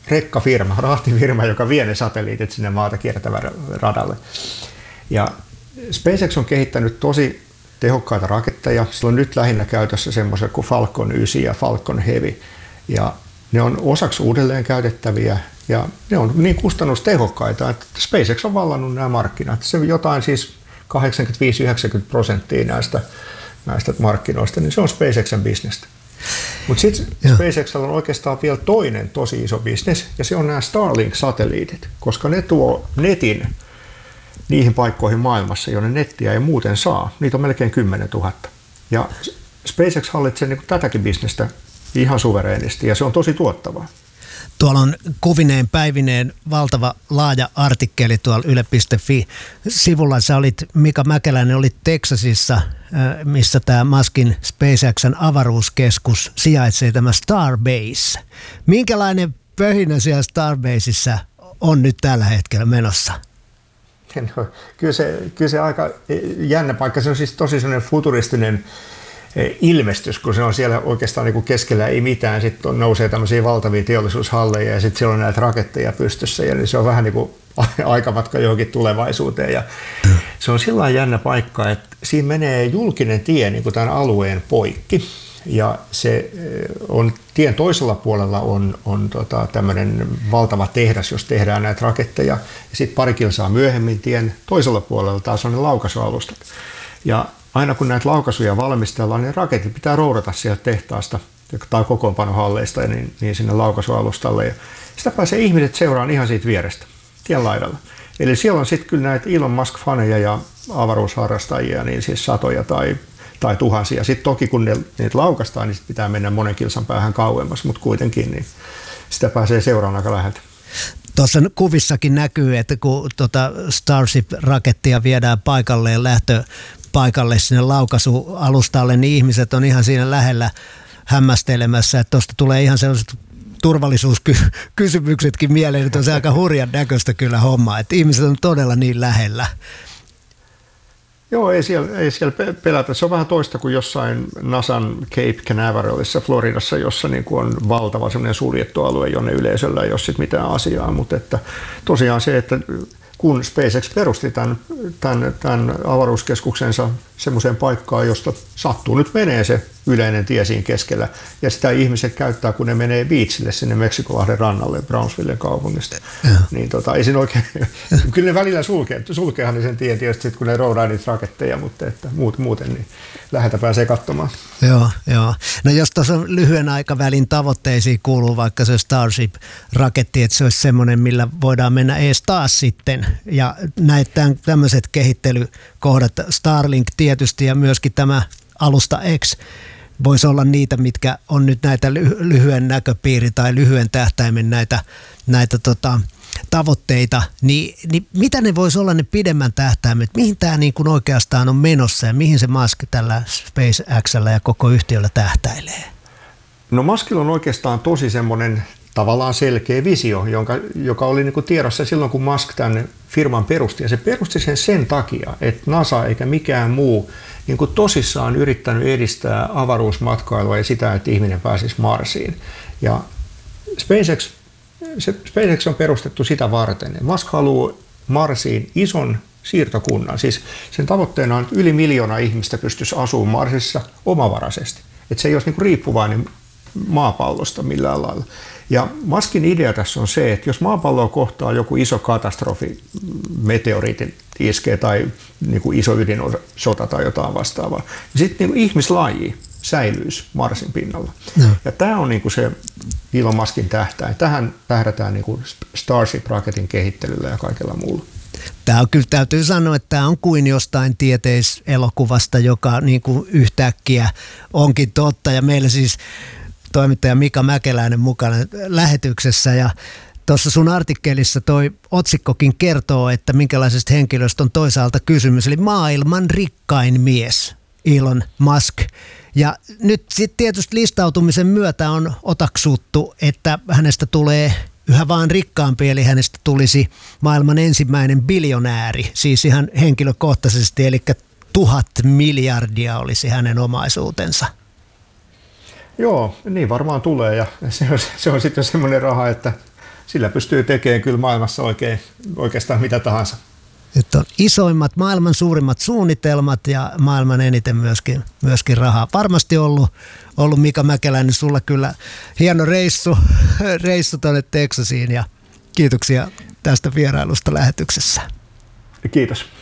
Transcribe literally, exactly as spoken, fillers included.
rekkafirma, rahtifirma, joka vie ne satelliitit sinne maata kiertävälle radalle. Ja SpaceX on kehittänyt tosi tehokkaita raketteja. Sillä on nyt lähinnä käytössä semmoisia kuin Falcon yhdeksän ja Falcon Heavy. Ja ne on osaksi uudelleen käytettäviä ja ne on niin kustannustehokkaita, että SpaceX on vallannut nämä markkinat. Se jotain siis kahdeksankymmentäviisi yhdeksänkymmentä prosenttia näistä, näistä markkinoista, niin se on SpaceXn bisnestä. Mutta sitten SpaceXlla on oikeastaan vielä toinen tosi iso bisnes, ja se on nämä Starlink-satelliitit, koska ne tuo netin niihin paikkoihin maailmassa, jonne nettiä ei muuten saa. Niitä on melkein kymmenen tuhatta. Ja SpaceX hallitsee niin kuin tätäkin bisnestä ihan suvereenisti, ja se on tosi tuottavaa. Tuolla on kuvineen päivineen valtava laaja artikkeli tuolla yle piste fi-sivulla. Sä olit, Mika Mäkeläinen, olit Texasissa, missä tämä Muskin SpaceXn avaruuskeskus sijaitsee, tämä Starbase. Minkälainen pöhinä siellä Starbaseissa on nyt tällä hetkellä menossa? No, kyllä, se, kyllä se aika jännä paikka. Se on siis tosi sellainen futuristinen ilmestys, kun se on siellä oikeastaan niin kuin keskellä ei mitään. Sitten nousee tämmöisiä valtavia teollisuushalleja ja sitten siellä on näitä raketteja pystyssä. Ja niin se on vähän niin kuin aikamatka johonkin tulevaisuuteen. Ja se on sillä lailla jännä paikka, että siinä menee julkinen tie niin kuin tämän alueen poikki. Ja se on, tien toisella puolella on, on tota, tämmöinen valtava tehdas, jos tehdään näitä raketteja. Ja sitten pari kilsaa myöhemmin tien toisella puolella taas on ne laukaisualustat. Ja aina kun näitä laukaisuja valmistellaan, niin raketit pitää roudata sieltä tehtaasta tai kokoonpanohalleista niin, niin sinne laukaisualustalle. Ja sitä pääsee ihmiset seuraan ihan siitä vierestä, tien laidalla. Eli siellä on sitten kyllä näitä Elon Musk-faneja ja avaruusharrastajia, niin siis satoja tai, tai tuhansia. Sitten toki kun ne, niitä laukastaan, niin sit pitää mennä monen kilsan päähän kauemmas, mutta kuitenkin niin sitä pääsee seuraan aika läheltä. Tuossa kuvissakin näkyy, että kun tuota Starship-rakettia viedään paikalleen lähtö paikalle sinne laukaisualustalle, niin ihmiset on ihan siinä lähellä hämmästelemässä, että tuosta tulee ihan sellaiset turvallisuuskysymyksetkin mieleen, että on se aika hurjan näköistä kyllä homma, että ihmiset on todella niin lähellä. Joo, ei siellä, ei siellä pelätä. Se on vähän toista kuin jossain NASAn Cape Canaveralissa Floridassa, jossa niin kuin on valtava semmoinen suljettu alue, jonne yleisöllä ei ole sit mitään asiaa, mutta että tosiaan se, että kun SpaceX perusti tämän, tämän, tämän avaruuskeskuksensa semmoiseen paikkaan, josta sattuu nyt menee se yleinen tie siinä keskellä, ja sitä ihmiset käyttää, kun ne menee beachille sinne Meksikolahden rannalle Brownsvillen kaupungista. Ja. Niin tota, ei siinä oikein, kyllä ne välillä sulkee, sulkeehan ne sen tien tietysti, sit, kun ne roudaa niitä raketteja, mutta että muuten niin läheltä pääsee katsomaan. Joo, joo. No jos tuossa lyhyen aikavälin tavoitteisiin kuuluu vaikka se Starship-raketti, että se olisi semmoinen, millä voidaan mennä ees taas sitten, ja näitä tämmöiset kehittelykohdat, Starlink tietysti ja myöskin tämä Alusta X voisi olla niitä, mitkä on nyt näitä lyhyen näköpiiri tai lyhyen tähtäimen näitä, näitä tota, tavoitteita, niin, niin mitä ne voisi olla ne pidemmän tähtäimet? Mihin tämä niin kuin oikeastaan on menossa ja mihin se Musk tällä SpaceXllä ja koko yhtiöllä tähtäilee? No Muskilla on oikeastaan tosi semmoinen tavallaan selkeä visio, jonka, joka oli niin kuin tiedossa silloin, kun Musk tämän firman perusti. Ja se perusti sen sen takia, että NASA eikä mikään muu niin kuin tosissaan yrittänyt edistää avaruusmatkailua ja sitä, että ihminen pääsisi Marsiin. Ja SpaceX, se, SpaceX on perustettu sitä varten. Musk haluaa Marsiin ison siirtokunnan. Siis sen tavoitteena on, että yli miljoona ihmistä pystyisi asumaan Marsissa omavaraisesti. Että se ei olisi niin kuin riippuvainen maapallosta millään lailla. Ja Muskin idea tässä on se, että jos maapalloa kohtaa joku iso katastrofi, meteoriitin iskee tai niin kuin iso ydinsota tai jotain vastaavaa, niin sitten niin kuin ihmislaji säilyisi Marsin pinnalla. No. Ja tämä on niin kuin se Elon Muskin tähtäin. Tähän tähdätään niin kuin Starship-raketin kehittelyllä ja kaikella muulla. Tämä on kyllä, täytyy sanoa, että tämä on kuin jostain tieteiselokuvasta, joka niin kuin yhtäkkiä onkin totta. Ja meillä siis toimittaja Mika Mäkeläinen mukana lähetyksessä, ja tuossa sun artikkelissa toi otsikkokin kertoo, että minkälaisesta henkilöstä on toisaalta kysymys, eli maailman rikkain mies, Elon Musk. Ja nyt sitten tietysti listautumisen myötä on otaksuttu, että hänestä tulee yhä vaan rikkaampi, eli hänestä tulisi maailman ensimmäinen biljonääri, siis ihan henkilökohtaisesti, eli tuhat miljardia olisi hänen omaisuutensa. Joo, niin varmaan tulee, ja se on, se on sitten semmoinen raha, että sillä pystyy tekemään kyllä maailmassa oikein, oikeastaan mitä tahansa. Nyt on isoimmat, maailman suurimmat suunnitelmat ja maailman eniten myöskin, myöskin rahaa. Varmasti ollut, ollut Mika Mäkeläinen sulla kyllä hieno reissu, reissu tuonne Texasiin ja kiitoksia tästä vierailusta lähetyksessä. Kiitos.